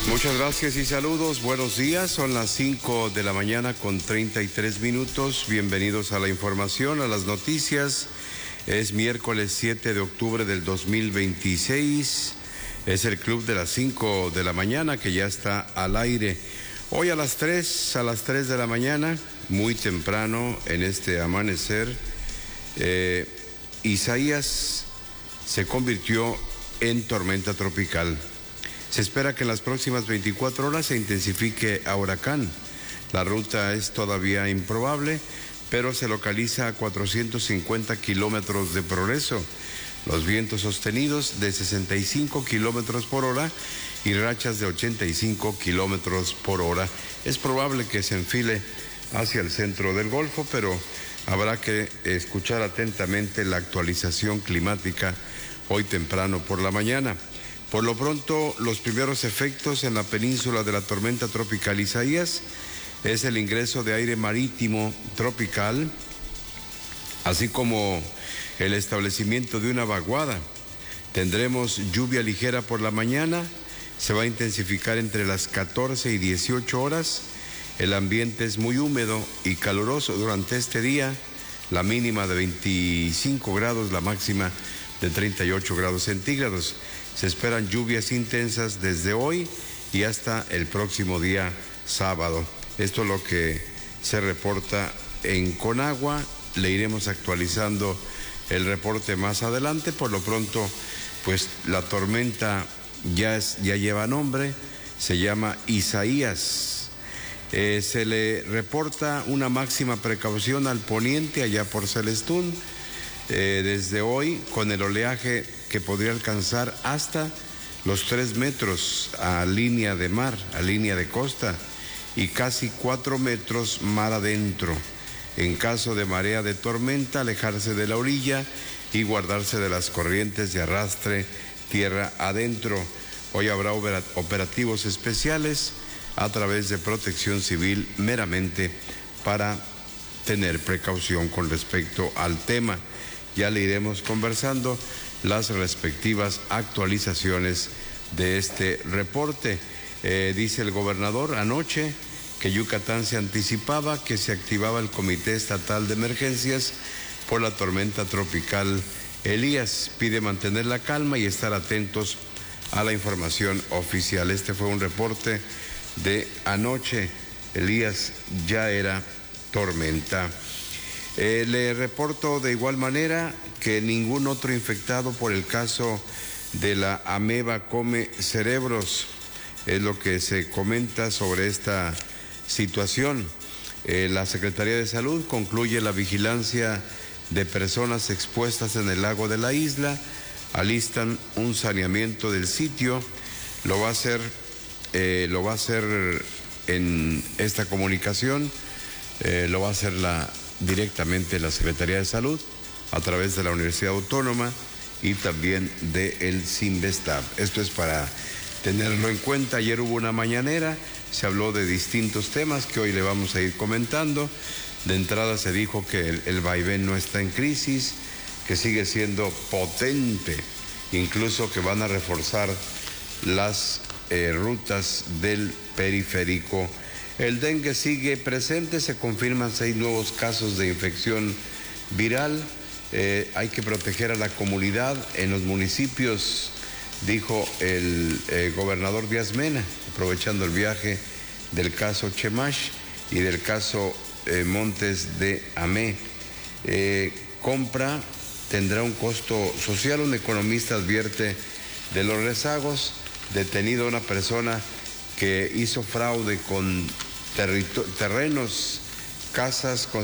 Muchas gracias y saludos. Buenos días. Son las 5 de la mañana con 33 minutos. Bienvenidos a la información, a las noticias. Es miércoles 7 de octubre del 2026. Es el club de las 5 de la mañana que ya está al aire. Hoy a las 3 de la mañana, muy temprano en este amanecer, Isaías se convirtió en tormenta tropical. Se espera que en las próximas 24 horas se intensifique a huracán. La ruta es todavía improbable, pero se localiza a 450 kilómetros de progreso. Los vientos sostenidos de 65 kilómetros por hora y rachas de 85 kilómetros por hora. Es probable que se enfile hacia el centro del Golfo, pero habrá que escuchar atentamente la actualización climática hoy temprano por la mañana. Por lo pronto, los primeros efectos en la península de la tormenta tropical Isaías es el ingreso de aire marítimo tropical, así como el establecimiento de una vaguada. Tendremos lluvia ligera por la mañana, se va a intensificar entre las 14 y 18 horas. El ambiente es muy húmedo y caluroso durante este día, la mínima de 25 grados, la máxima de 38 grados centígrados. Se esperan lluvias intensas desde hoy y hasta el próximo día sábado. Esto es lo que se reporta en Conagua. Le iremos actualizando el reporte más adelante. Por lo pronto, pues la tormenta ya lleva nombre, se llama Isaías. Se le reporta una máxima precaución al poniente, allá por Celestún, desde hoy, con el oleaje que podría alcanzar hasta los 3 metros a línea de mar, a línea de costa, y casi 4 metros mar adentro. En caso de marea de tormenta, alejarse de la orilla y guardarse de las corrientes de arrastre tierra adentro. Hoy habrá operativos especiales a través de Protección Civil meramente para tener precaución con respecto al tema. Ya le iremos conversando las respectivas actualizaciones de este reporte. Dice el gobernador anoche que Yucatán se anticipaba que se activaba el Comité Estatal de Emergencias por la tormenta tropical Elías. Pide mantener la calma y estar atentos a la información oficial. Este fue un reporte de anoche. Elías ya era tormenta. Le reporto de igual manera que ningún otro infectado por el caso de la ameba come cerebros. Es lo que se comenta sobre esta situación. La Secretaría de Salud concluye la vigilancia de personas expuestas en el lago de la isla. Alistan un saneamiento del sitio. Lo va a hacer en esta comunicación. Lo va a hacer directamente la Secretaría de Salud a través de la Universidad Autónoma y también del CIMBESTAB. Esto es para tenerlo en cuenta. Ayer hubo una mañanera, se habló de distintos temas que hoy le vamos a ir comentando. De entrada se dijo que el vaivén no está en crisis, que sigue siendo potente, incluso que van a reforzar las rutas del periférico. El dengue sigue presente, se confirman 6 nuevos casos de infección viral. Hay que proteger a la comunidad en los municipios, dijo el gobernador Díaz Mena, aprovechando el viaje del caso Chemash y del caso Montes de Amé. Compra tendrá un costo social. Un economista advierte de los rezagos. Detenido una persona que hizo fraude con terrenos, casas con